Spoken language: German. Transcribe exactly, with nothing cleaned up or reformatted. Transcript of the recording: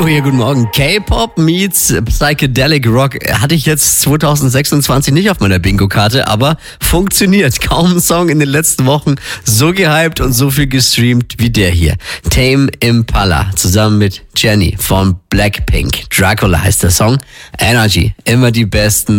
Hallo hier, guten Morgen. K-Pop meets Psychedelic Rock hatte ich jetzt zwanzig sechsundzwanzig nicht auf meiner Bingo-Karte, aber funktioniert. Kaum ein Song in den letzten Wochen so gehypt und so viel gestreamt wie der hier. Tame Impala zusammen mit Jennie von Blackpink. Dracula heißt der Song. Energy, immer die besten